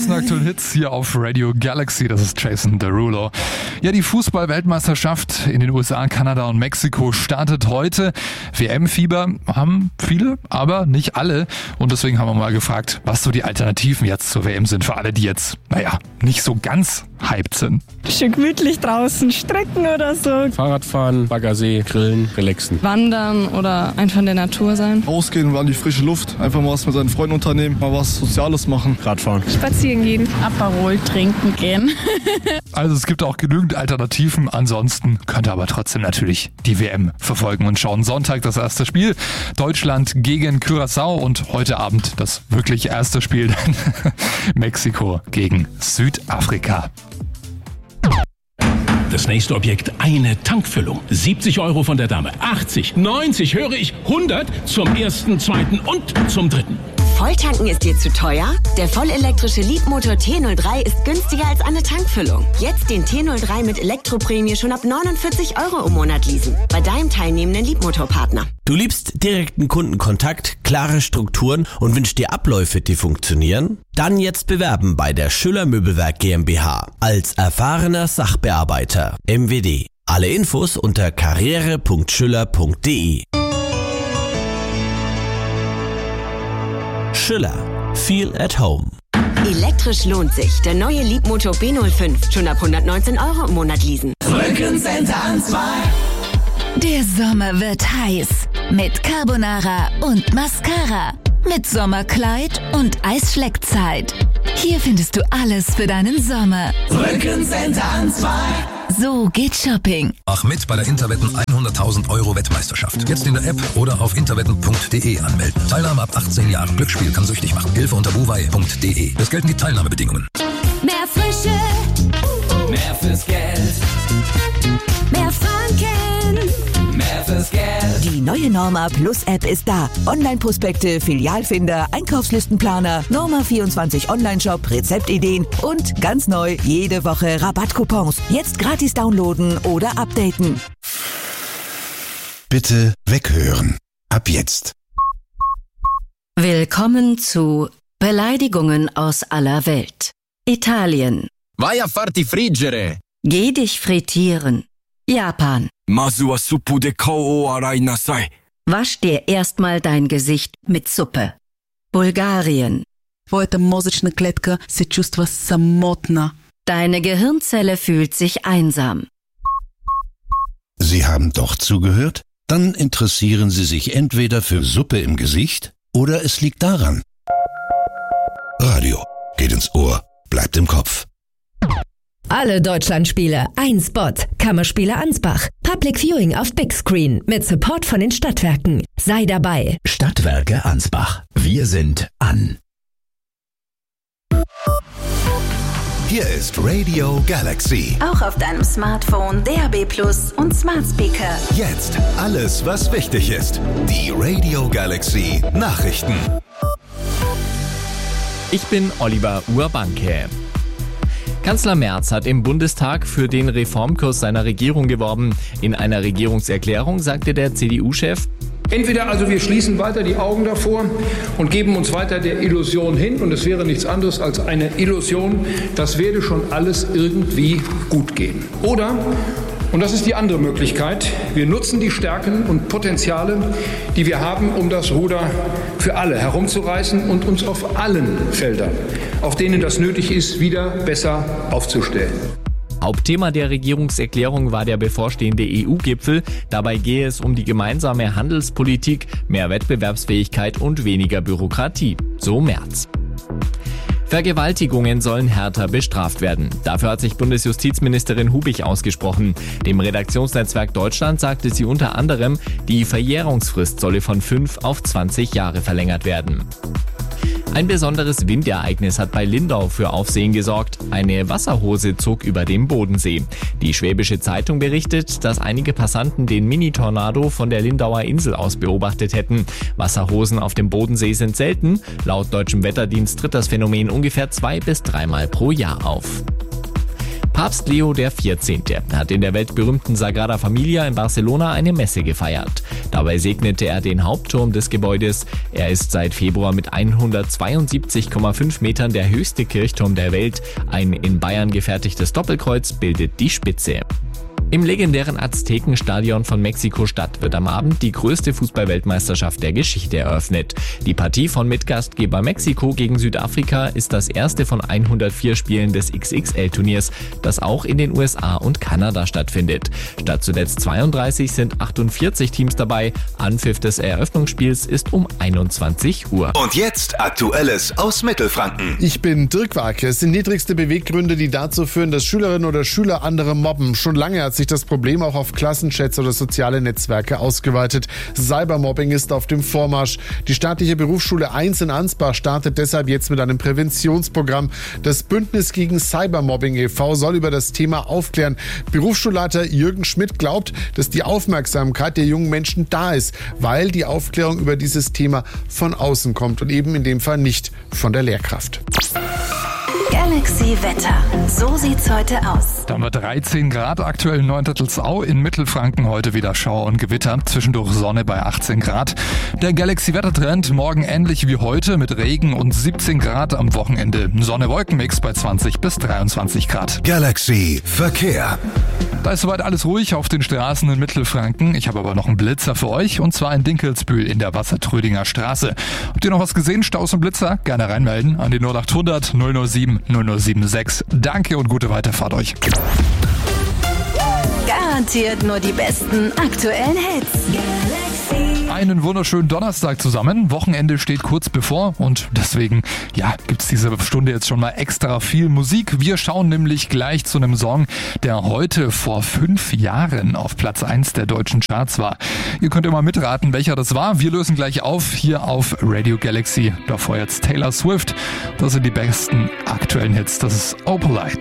ersten aktuellen Hits hier auf Radio Galaxy. Das ist Jason Derulo. Ja, die Fußball-Weltmeisterschaft in den USA, Kanada und Mexiko startet heute. WM-Fieber haben viele, aber nicht alle. Und deswegen haben wir mal gefragt, was so die Alternativen jetzt zur WM sind für alle, die jetzt, nicht so ganz hyped sind. Schön gemütlich draußen strecken oder so. Fahrradfahren, Baggersee, grillen, relaxen. Wandern oder einfach in der Natur sein. Rausgehen, an die frische Luft, einfach mal was mit seinen Freunden unternehmen, mal was Soziales machen. Radfahren. Spazieren gehen. Aperol trinken gehen. Also es gibt auch genügend Alternativen. Ansonsten könnt ihr aber trotzdem natürlich die WM verfolgen und schauen. Sonntag das erste Spiel. Deutschland gegen Curaçao und heute Abend das wirklich erste Spiel dann Mexiko gegen Südafrika. Das nächste Objekt, eine Tankfüllung. 70 € von der Dame, 80, 90, höre ich, 100 zum ersten, zweiten und zum dritten. Volltanken ist dir zu teuer? Der vollelektrische Leapmotor T03 ist günstiger als eine Tankfüllung. Jetzt den T03 mit Elektroprämie schon ab 49 € im Monat leasen. Bei deinem teilnehmenden Leapmotor-Partner. Du liebst direkten Kundenkontakt, klare Strukturen und wünschst dir Abläufe, die funktionieren? Dann jetzt bewerben bei der Schüller Möbelwerk GmbH als erfahrener Sachbearbeiter. MWD. Alle Infos unter karriere.schüller.de. Schüller. Feel at home. Elektrisch lohnt sich. Der neue Leapmotor B05. Schon ab 119 € im Monat leasen. Rückencenter an 2. Der Sommer wird heiß. Mit Carbonara und Mascara. Mit Sommerkleid und Eisschleckzeit. Hier findest du alles für deinen Sommer. Rückencenter an 2. So geht Shopping. Mach mit bei der Interwetten 100.000 € Wettmeisterschaft. Jetzt in der App oder auf interwetten.de anmelden. Teilnahme ab 18 Jahren. Glücksspiel kann süchtig machen. Hilfe unter buwei.de. Es gelten die Teilnahmebedingungen. Mehr Frische. Mehr fürs Geld. Mehr Franken. Mehr fürs Geld. Die neue Norma Plus App ist da. Online-Prospekte, Filialfinder, Einkaufslistenplaner, Norma 24 Online-Shop, Rezeptideen und ganz neu jede Woche Rabattcoupons. Jetzt gratis downloaden oder updaten. Bitte weghören. Ab jetzt. Willkommen zu Beleidigungen aus aller Welt. Italien. Vai a farti friggere. Geh dich frittieren. Japan. Masu wa suppu de kao o arai nasai. Wasch dir erstmal dein Gesicht mit Suppe. Bulgarien. Твоята мозъчна клетка се чувства самотна. Deine Gehirnzelle fühlt sich einsam. Sie haben doch zugehört? Dann interessieren Sie sich entweder für Suppe im Gesicht oder es liegt daran. Radio geht ins Ohr, bleibt im Kopf. Alle Deutschlandspiele, ein Spot. Kammerspiele Ansbach. Public Viewing auf Big Screen mit Support von den Stadtwerken. Sei dabei. Stadtwerke Ansbach. Wir sind an. Hier ist Radio Galaxy. Auch auf deinem Smartphone, DAB+ und Smart Speaker. Jetzt alles, was wichtig ist. Die Radio Galaxy Nachrichten. Ich bin Oliver Urbanke. Kanzler Merz hat im Bundestag für den Reformkurs seiner Regierung geworben. In einer Regierungserklärung sagte der CDU-Chef: Entweder also wir schließen weiter die Augen davor und geben uns weiter der Illusion hin, und es wäre nichts anderes als eine Illusion, das werde schon alles irgendwie gut gehen. Oder, und das ist die andere Möglichkeit, wir nutzen die Stärken und Potenziale, die wir haben, um das Ruder für alle herumzureißen und uns auf allen Feldern, auf denen das nötig ist, wieder besser aufzustellen. Hauptthema der Regierungserklärung war der bevorstehende EU-Gipfel. Dabei gehe es um die gemeinsame Handelspolitik, mehr Wettbewerbsfähigkeit und weniger Bürokratie. So Merz. Vergewaltigungen sollen härter bestraft werden. Dafür hat sich Bundesjustizministerin Hubich ausgesprochen. Dem Redaktionsnetzwerk Deutschland sagte sie unter anderem, die Verjährungsfrist solle von 5 auf 20 Jahre verlängert werden. Ein besonderes Windereignis hat bei Lindau für Aufsehen gesorgt. Eine Wasserhose zog über dem Bodensee. Die Schwäbische Zeitung berichtet, dass einige Passanten den Mini-Tornado von der Lindauer Insel aus beobachtet hätten. Wasserhosen auf dem Bodensee sind selten. Laut deutschem Wetterdienst tritt das Phänomen ungefähr 2- bis 3-mal pro Jahr auf. Papst Leo XIV. Hat in der weltberühmten Sagrada Familia in Barcelona eine Messe gefeiert. Dabei segnete er den Hauptturm des Gebäudes. Er ist seit Februar mit 172,5 Metern der höchste Kirchturm der Welt. Ein in Bayern gefertigtes Doppelkreuz bildet die Spitze. Im legendären Aztekenstadion von Mexiko-Stadt wird am Abend die größte Fußball-Weltmeisterschaft der Geschichte eröffnet. Die Partie von Mitgastgeber Mexiko gegen Südafrika ist das erste von 104 Spielen des XXL-Turniers, das auch in den USA und Kanada stattfindet. Statt zuletzt 32 sind 48 Teams dabei. Anpfiff des Eröffnungsspiels ist um 21 Uhr. Und jetzt Aktuelles aus Mittelfranken. Ich bin Dirk Warke. Es sind niedrigste Beweggründe, die dazu führen, dass Schülerinnen oder Schüler andere mobben. Schon lange hat sich das Problem auch auf Klassenchats oder soziale Netzwerke ausgeweitet. Cybermobbing ist auf dem Vormarsch. Die staatliche Berufsschule 1 in Ansbach startet deshalb jetzt mit einem Präventionsprogramm. Das Bündnis gegen Cybermobbing e.V. soll über das Thema aufklären. Berufsschulleiter Jürgen Schmidt glaubt, dass die Aufmerksamkeit der jungen Menschen da ist, weil die Aufklärung über dieses Thema von außen kommt und eben in dem Fall nicht von der Lehrkraft. Galaxy Wetter. So sieht's heute aus. Da haben wir 13 Grad aktuell in Neuntettelsau, in Mittelfranken heute wieder Schauer und Gewitter, zwischendurch Sonne bei 18 Grad. Der Galaxy-Wettertrend morgen ähnlich wie heute mit Regen und 17 Grad am Wochenende. Sonne-Wolken-Mix bei 20 bis 23 Grad. Galaxy Verkehr. Da ist soweit alles ruhig auf den Straßen in Mittelfranken. Ich habe aber noch einen Blitzer für euch und zwar in Dinkelsbühl in der Wassertrödinger Straße. Habt ihr noch was gesehen, Staus und Blitzer? Gerne reinmelden an die 0800 007 0076. Danke und gute Weiterfahrt euch. Garantiert nur die besten aktuellen Hits. Einen wunderschönen Donnerstag zusammen. Wochenende steht kurz bevor und deswegen, gibt's diese Stunde jetzt schon mal extra viel Musik. Wir schauen nämlich gleich zu einem Song, der heute vor 5 Jahren auf Platz 1 der deutschen Charts war. Ihr könnt immer mitraten, welcher das war. Wir lösen gleich auf hier auf Radio Galaxy. Davor jetzt Taylor Swift. Das sind die besten aktuellen Hits. Das ist Opalite.